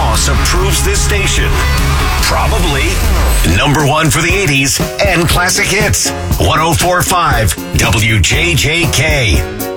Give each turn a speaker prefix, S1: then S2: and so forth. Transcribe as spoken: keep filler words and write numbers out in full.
S1: boss approves this station. Probably number one for the eighties and classic hits. one oh four point five W J J K.